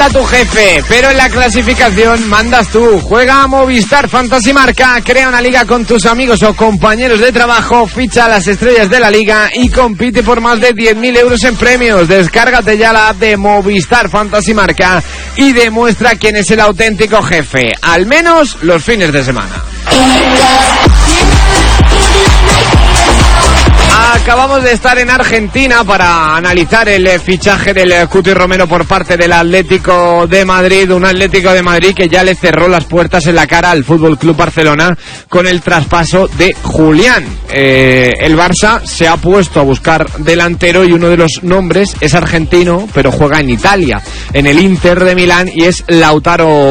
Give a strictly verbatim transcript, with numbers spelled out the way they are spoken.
tu jefe, pero en la clasificación mandas tú. Juega a Movistar Fantasy Marca, crea una liga con tus amigos o compañeros de trabajo, ficha a las estrellas de la liga y compite por más de diez mil euros en premios. Descárgate ya la app de Movistar Fantasy Marca y demuestra quién es el auténtico jefe, al menos los fines de semana. Acabamos de estar en Argentina para analizar el fichaje del Cuti Romero por parte del Atlético de Madrid, un Atlético de Madrid que ya le cerró las puertas en la cara al F C Barcelona con el traspaso de Julián. Eh, el Barça se ha puesto a buscar delantero y uno de los nombres es argentino, pero juega en Italia, en el Inter de Milán, y es Lautaro